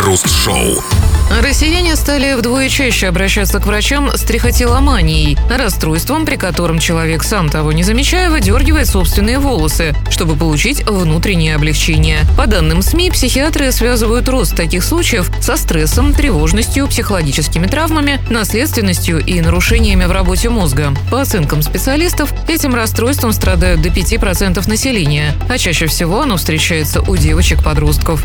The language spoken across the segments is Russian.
Крем-хруст-шоу. Россияне стали вдвое чаще обращаться к врачам с трихотиломанией, расстройством, при котором человек, сам того не замечая, выдергивает собственные волосы, чтобы получить внутреннее облегчение. По данным СМИ, психиатры связывают рост таких случаев со стрессом, тревожностью, психологическими травмами, наследственностью и нарушениями в работе мозга. По оценкам специалистов, этим расстройством страдают до 5% населения, а чаще всего оно встречается у девочек-подростков.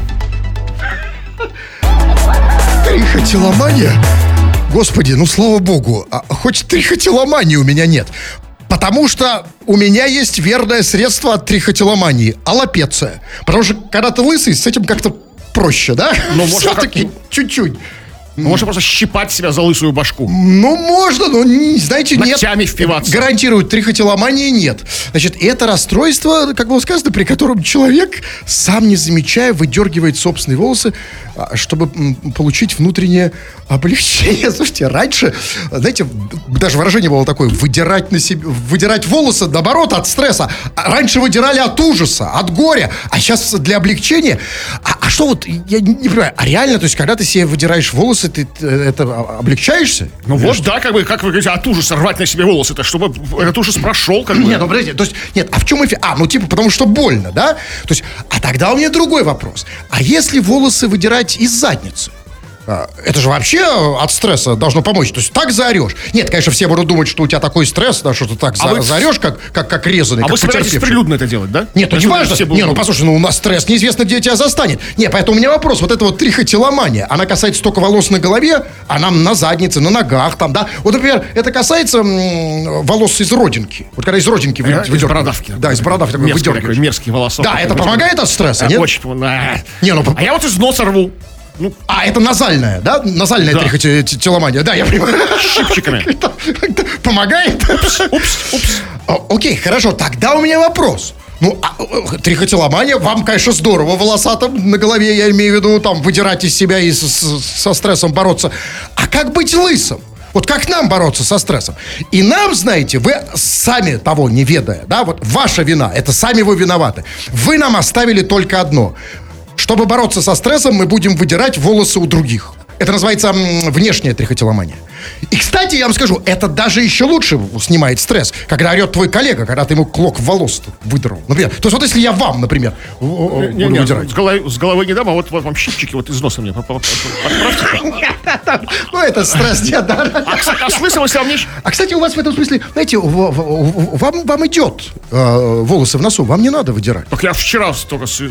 Трихотиломания? Господи, ну слава богу, хоть трихотиломании у меня нет. Потому что у меня есть верное средство от трихотиломании – аллопеция. Потому что когда ты лысый, с этим как-то проще, да? Ну, может, все-таки чуть-чуть. Можно просто щипать себя за лысую башку. Ну, можно, но, знаете, нет. Ногтями впиваться. Гарантируют, трихотиломании нет. Значит, это расстройство, как было сказано, при котором человек, сам не замечая, выдергивает собственные волосы, чтобы получить внутреннее облегчение. Слушайте, раньше, знаете, даже выражение было такое: выдирать на себе, выдирать волосы, наоборот, от стресса. Раньше выдирали от ужаса, от горя, а сейчас для облегчения. А что вот, я не понимаю, а реально, то есть, когда ты себе выдираешь волосы, ты это облегчаешься? Ну вот, да, как вы говорите, от ужаса рвать на себе волосы-то, чтобы этот ужас прошел, как бы. Нет, ну подождите, то есть, нет, а в чем эффект? Ну типа, потому что больно, да? То есть, а тогда у меня другой вопрос. А если волосы выдирать из задницы? Это же вообще от стресса должно помочь. То есть так заорешь. Нет, конечно, все будут думать, что у тебя такой стресс, да, что ты так заорешь, как резаный, как потерпевший. А вы собираетесь прилюдно это делать, да? Нет, ну не важно. Не, ну послушай, ну у нас стресс, неизвестно, где тебя застанет. Не, поэтому у меня вопрос. Вот эта вот трихотиломания, она касается только волос на голове, а нам на заднице, на ногах там, да? Вот, например, это касается волос из родинки. Вот когда из родинки из бородавки. Да, из бородавки такой выдергиваешь. Такой мерзкий волосок. Да, это помогает от стресса, нет? Очень. Не, ну... А я вот из носа рву. Это назальная, да? Назальная трихотиломания. Да, я понимаю. Щипчиками. Помогает? Упс. Окей, хорошо, тогда у меня вопрос. Трихотиломания, вам, конечно, здорово волосатым на голове, я имею в виду, там, выдирать из себя и со стрессом бороться. А как быть лысым? Вот как нам бороться со стрессом? И нам, знаете, вы сами того не ведая, да, вот ваша вина, это сами вы виноваты. Вы нам оставили только одно. Чтобы бороться со стрессом, мы будем выдирать волосы у других. Это называется внешняя трихотиломания. И, кстати, я вам скажу, это даже еще лучше снимает стресс, когда орет твой коллега, когда ты ему клок волос выдрал. Например. То есть вот если я вам, например, буду выдирать. С головы не дам, а вот вам щипчики вот из носа мне подправьте. Ну, это стресс, нет, да. А с лысым, если вам не... А, кстати, у вас в этом смысле, знаете, вам идет волосы в носу, вам не надо выдирать. Так я вчера только